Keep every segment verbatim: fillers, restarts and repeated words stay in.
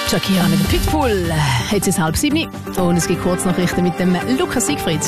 Shakira mit dem Pitbull. Jetzt ist es halb sieben und es gibt Kurznachrichten mit dem Lukas Siegfried.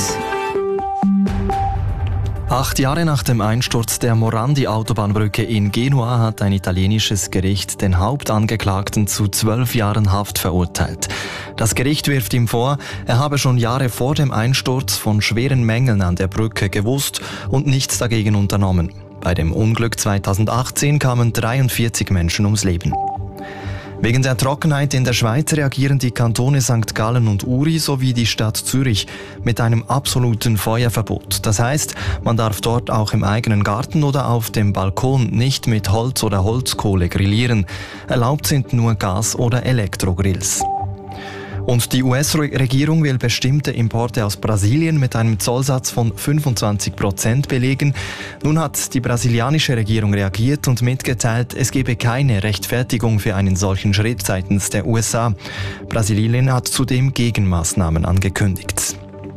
Acht Jahre nach dem Einsturz der Morandi-Autobahnbrücke in Genua hat ein italienisches Gericht den Hauptangeklagten zu zwölf Jahren Haft verurteilt. Das Gericht wirft ihm vor, er habe schon Jahre vor dem Einsturz von schweren Mängeln an der Brücke gewusst und nichts dagegen unternommen. Bei dem Unglück zweitausendachtzehn kamen dreiundvierzig Menschen ums Leben. Wegen der Trockenheit in der Schweiz reagieren die Kantone Sankt Gallen und Uri sowie die Stadt Zürich mit einem absoluten Feuerverbot. Das heißt, man darf dort auch im eigenen Garten oder auf dem Balkon nicht mit Holz oder Holzkohle grillieren. Erlaubt sind nur Gas- oder Elektrogrills. Und die U S-Regierung will bestimmte Importe aus Brasilien mit einem Zollsatz von fünfundzwanzig Prozent belegen. Nun hat die brasilianische Regierung reagiert und mitgeteilt, es gebe keine Rechtfertigung für einen solchen Schritt seitens der U S A. Brasilien hat zudem Gegenmaßnahmen angekündigt.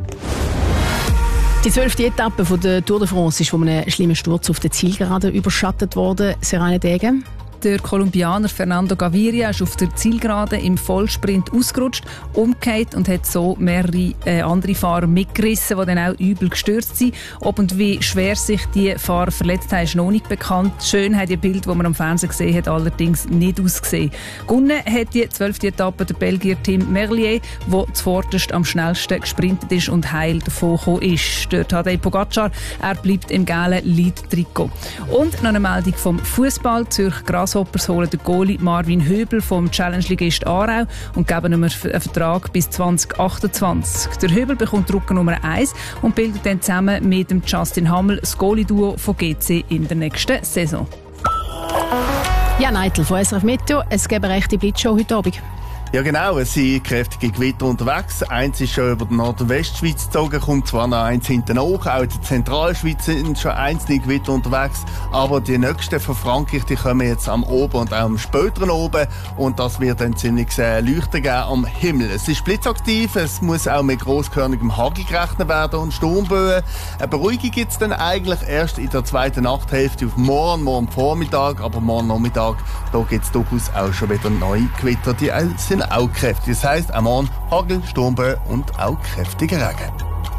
Die zwölfte Etappe von der Tour de France ist von einem schlimmen Sturz auf der Zielgerade überschattet worden. Serena Degen. Der Kolumbianer Fernando Gaviria ist auf der Zielgerade im Vollsprint ausgerutscht, umgekehrt und hat so mehrere äh, andere Fahrer mitgerissen, die dann auch übel gestürzt sind. Ob und wie schwer sich die Fahrer verletzt haben, ist noch nicht bekannt. Schön hat die Bild, das man am Fernsehen gesehen hat, allerdings nicht ausgesehen. Gewonnen hat die zwölfte Etappe der Belgier Tim Merlier, der zuvorderst am schnellsten gesprintet ist und heil davon gekommen ist. Der Tadej Pogacar, er bleibt im gelben Lead-Trikot. Und noch eine Meldung vom Fußball. Zürich Grasshoppers holen den Goalie Marvin Höbel vom Challenge-Ligist Aarau und geben ihm einen Vertrag bis zwanzig achtundzwanzig. Der Höbel bekommt Rücken Nummer eins und bildet dann zusammen mit dem Justin Hammel das Goalie-Duo von G C in der nächsten Saison. Ja, Neitel von S R F Meteo. Es gibt eine rechte Blitzshow heute Abend. Ja genau, es sind kräftige Gewitter unterwegs. Eins ist schon über die Nord- und Westschweiz gezogen, kommt zwar noch eins hinten hoch. Auch in der Zentralschweiz sind schon einzelne Gewitter unterwegs. Aber die nächsten von Frankreich, die kommen jetzt am Oben und auch am späteren Oben. Und das wird dann ziemlich äh, Leuchten geben am Himmel. Es ist blitzaktiv, es muss auch mit grosskörnigem Hagel gerechnet werden und Sturmböen. Eine Beruhigung gibt es dann eigentlich erst in der zweiten Nachthälfte auf morgen, morgen Vormittag. Aber morgen Nachmittag, da gibt es durchaus auch schon wieder neue Gewitter, die sind auch kräftig. Das heisst, am Morgen Hagel, Sturmböen und auch kräftiger Regen.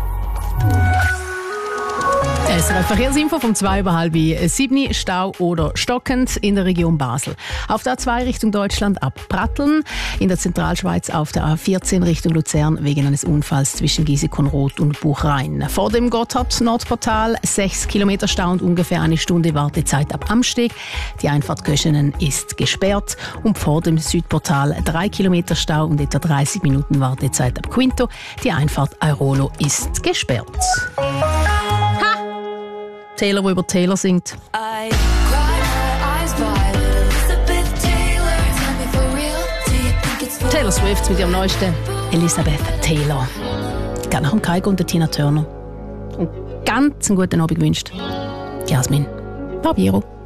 S R F Verkehrsinfo vom zwei über halb sieben, Stau oder stockend in der Region Basel. Auf der A zwei Richtung Deutschland ab Pratteln, in der Zentralschweiz auf der A vierzehn Richtung Luzern wegen eines Unfalls zwischen Giesekonroth und Buchrain. Vor dem Gotthard-Nordportal sechs Kilometer Stau und ungefähr eine Stunde Wartezeit ab Amsteg. Die Einfahrt Köschenen ist gesperrt und vor dem Südportal drei Kilometer Stau und etwa dreißig Minuten Wartezeit ab Quinto. Die Einfahrt Airolo ist gesperrt. Taylor, der über Taylor singt. Taylor Swift mit ihrem neuesten Elizabeth Taylor. Gerne nach dem Kaigo und der Tina Turner. Und ganz einen guten Abend gewünscht. Jasmin Barbiero.